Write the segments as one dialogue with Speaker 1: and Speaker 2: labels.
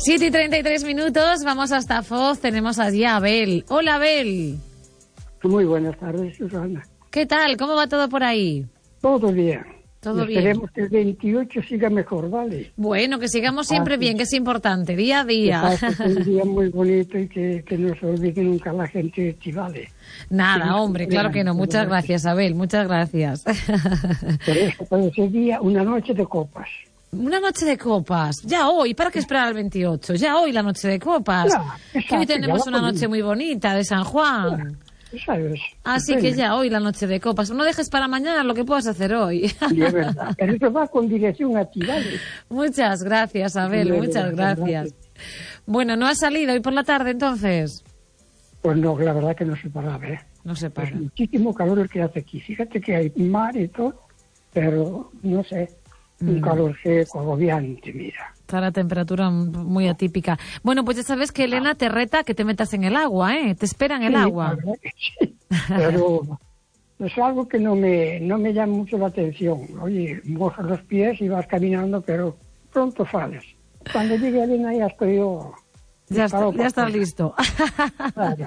Speaker 1: 7:33, vamos hasta Foz, tenemos allí a Abel. Hola, Abel.
Speaker 2: Muy buenas tardes, Susana.
Speaker 1: ¿Qué tal? ¿Cómo va todo por ahí?
Speaker 2: Todo bien.
Speaker 1: Todo bien.
Speaker 2: Esperemos que el 28 siga mejor, ¿vale?
Speaker 1: Bueno, que sigamos siempre bien, que es importante, día a día.
Speaker 2: Que es un día muy bonito y que no se olvide nunca la gente de Chivale.
Speaker 1: Nada, hombre, claro que no. Muchas gracias, Abel, muchas gracias.
Speaker 2: Por eso, para ese día, una noche de copas.
Speaker 1: Una noche de copas, ya hoy, ¿para qué esperar al 28? Ya hoy la noche de copas.
Speaker 2: Claro, exacto,
Speaker 1: que hoy tenemos una noche muy bonita de San Juan.
Speaker 2: Claro, ¿sabes?
Speaker 1: Así que ya hoy la noche de copas. No dejes para mañana lo que puedas hacer hoy.
Speaker 2: Sí, es verdad. Pero eso va con dirección a Chivale.
Speaker 1: Muchas gracias, Abel, muchas gracias. Bueno, ¿no has salido hoy por la tarde entonces?
Speaker 2: Pues no, la verdad que no se paraba, ¿eh?
Speaker 1: No se para.
Speaker 2: Es muchísimo calor el que hace aquí. Fíjate que hay mar y todo, pero no sé, un calor seco, agobiante, mira.
Speaker 1: Está la temperatura muy atípica. Bueno, pues ya sabes que Elena te reta que te metas en el agua, ¿eh? Te espera en el agua.
Speaker 2: La verdad que sí, pero es algo que no me llama mucho la atención. Oye, mojas los pies y vas caminando, pero pronto sales. Cuando llegue Elena ya estoy yo...
Speaker 1: Ya estás listo.
Speaker 2: Claro.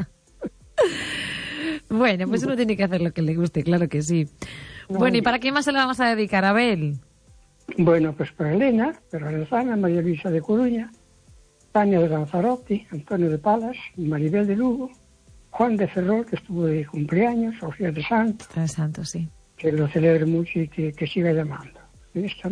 Speaker 1: Bueno, pues uno tiene que hacer lo que le guste, claro que sí. Bueno, ¿y para quién más se le vamos a dedicar, Abel?
Speaker 2: Bueno, pues para Elena, para Alzana, María Luisa de Coruña, Tania de Lanzarote, Antonio de Palas, Maribel de Lugo, Juan de Ferrol, que estuvo de cumpleaños, Sofía de Santo.
Speaker 1: Está de santo, sí.
Speaker 2: Que lo celebre mucho y que siga llamando.